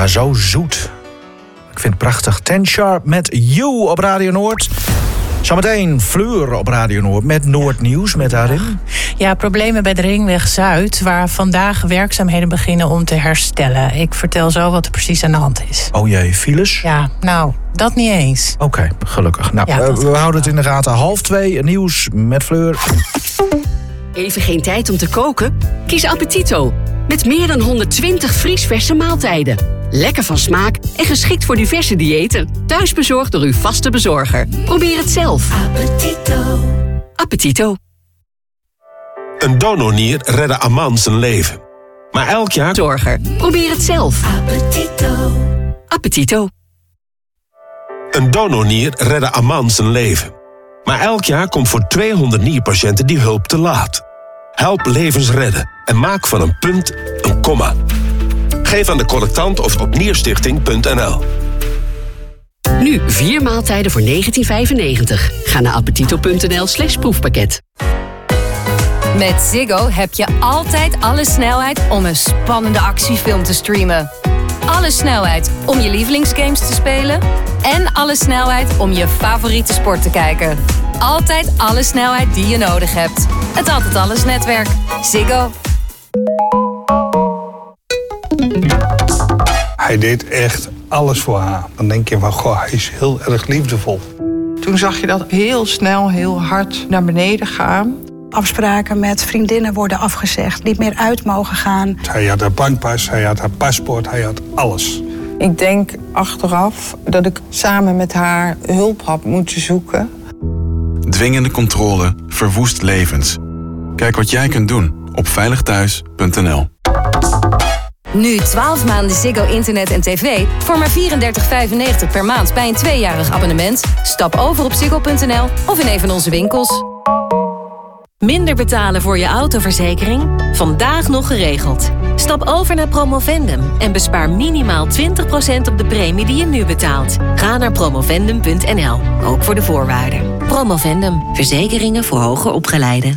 Ja, zo zoet. Ik vind het prachtig. Ten Sharp met You op Radio Noord. Zometeen Fleur op Radio Noord met Noordnieuws met daarin. Ja, problemen bij de Ringweg Zuid, waar vandaag werkzaamheden beginnen om te herstellen. Ik vertel zo wat er precies aan de hand is. Oh jee, files? Ja, nou, dat niet eens. Oké, gelukkig. Nou, Ja, we houden het in de gaten. 1:30 nieuws met Fleur. Even geen tijd om te koken? Kies Appetito. Met meer dan 120 vriesverse maaltijden. Lekker van smaak en geschikt voor diverse diëten. Thuisbezorgd door uw vaste bezorger. Probeer het zelf. Appetito. Appetito. Een donornier redde Aman zijn leven. Maar elk jaar... Zorger. Probeer het zelf. Appetito. Appetito. Een donornier redde Aman zijn leven. Maar elk jaar komt voor 200 nierpatiënten die hulp te laat. Help levens redden en maak van een punt een komma. Geef aan de collectant of op nierstichting.nl. Nu 4 maaltijden voor €19,95. Ga naar appetito.nl/proefpakket. Met Ziggo heb je altijd alle snelheid om een spannende actiefilm te streamen. Alle snelheid om je lievelingsgames te spelen. En alle snelheid om je favoriete sport te kijken. Altijd alle snelheid die je nodig hebt. Het Altijd Alles netwerk. Ziggo. Hij deed echt alles voor haar. Dan denk je van, goh, hij is heel erg liefdevol. Toen zag je dat heel snel, heel hard naar beneden gaan. Afspraken met vriendinnen worden afgezegd, niet meer uit mogen gaan. Hij had haar bankpas, hij had haar paspoort, hij had alles. Ik denk achteraf dat ik samen met haar hulp had moeten zoeken. Dwingende controle verwoest levens. Kijk wat jij kunt doen op veiligthuis.nl. Nu 12 maanden Ziggo internet en tv voor maar €34,95 per maand bij een 2-jarig abonnement. Stap over op ziggo.nl of in een van onze winkels. Minder betalen voor je autoverzekering? Vandaag nog geregeld. Stap over naar Promovendum en bespaar minimaal 20% op de premie die je nu betaalt. Ga naar promovendum.nl, ook voor de voorwaarden. Promovendum, verzekeringen voor hoger opgeleiden.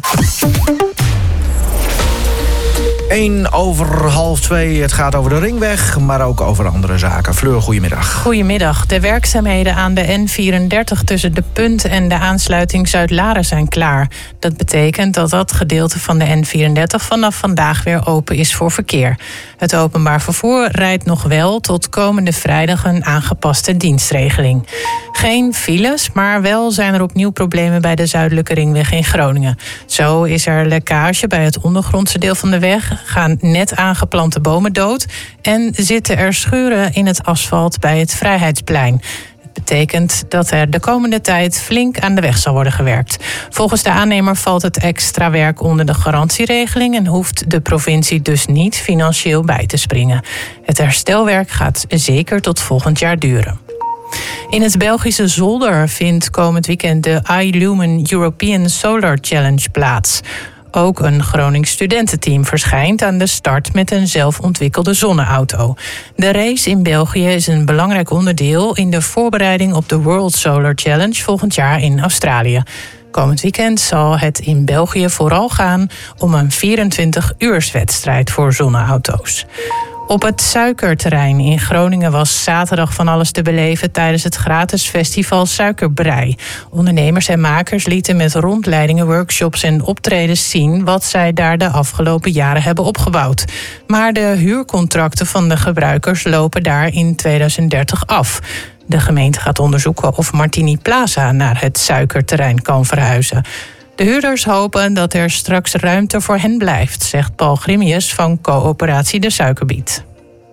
1:02. Het gaat over de Ringweg, maar ook over andere zaken. Fleur, goedemiddag. Goedemiddag. De werkzaamheden aan de N34 tussen De Punt en de aansluiting Zuid-Laren zijn klaar. Dat betekent dat dat gedeelte van de N34 vanaf vandaag weer open is voor verkeer. Het openbaar vervoer rijdt nog wel tot komende vrijdag een aangepaste dienstregeling. Geen files, maar wel zijn er opnieuw problemen bij de Zuidelijke Ringweg in Groningen. Zo is er lekkage bij het ondergrondse deel van de weg, gaan net aangeplante bomen dood en zitten er scheuren in het asfalt bij het Vrijheidsplein. Het betekent dat er de komende tijd flink aan de weg zal worden gewerkt. Volgens de aannemer valt het extra werk onder de garantieregeling en hoeft de provincie dus niet financieel bij te springen. Het herstelwerk gaat zeker tot volgend jaar duren. In het Belgische Zolder vindt komend weekend de iLumen European Solar Challenge plaats. Ook een Gronings studententeam verschijnt aan de start met een zelfontwikkelde zonneauto. De race in België is een belangrijk onderdeel in de voorbereiding op de World Solar Challenge volgend jaar in Australië. Komend weekend zal het in België vooral gaan om een 24-uurswedstrijd voor zonneauto's. Op het Suikerterrein in Groningen was zaterdag van alles te beleven tijdens het gratis festival Suikerbrei. Ondernemers en makers lieten met rondleidingen, workshops en optredens zien wat zij daar de afgelopen jaren hebben opgebouwd. Maar de huurcontracten van de gebruikers lopen daar in 2030 af. De gemeente gaat onderzoeken of Martini Plaza naar het Suikerterrein kan verhuizen. De huurders hopen dat er straks ruimte voor hen blijft, zegt Paul Grimius van coöperatie De Suikerbiet.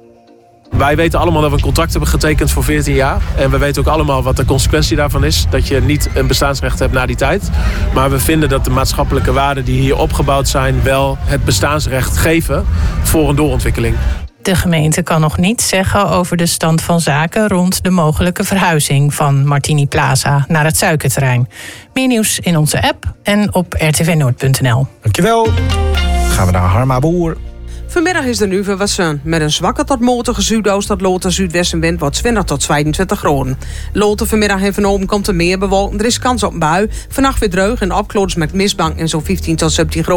Wij weten allemaal dat we een contract hebben getekend voor 14 jaar. En we weten ook allemaal wat de consequentie daarvan is. Dat je niet een bestaansrecht hebt na die tijd. Maar we vinden dat de maatschappelijke waarden die hier opgebouwd zijn wel het bestaansrecht geven voor een doorontwikkeling. De gemeente kan nog niets zeggen over de stand van zaken rond de mogelijke verhuizing van Martini Plaza naar het Suikerterrein. Meer nieuws in onze app en op rtvnoord.nl. Dankjewel. Gaan we naar Harma Boer. Vanmiddag is er nu verwassen. Met een zwakke tot matige zuidoost tot loten zuidwestenwind wordt 20 tot 22 graden. Loten vanmiddag en vanavond komt er meer bewolking. Er is kans op een bui. Vannacht weer dreug en opkloders met mistbank en zo'n 15 tot 17 graden.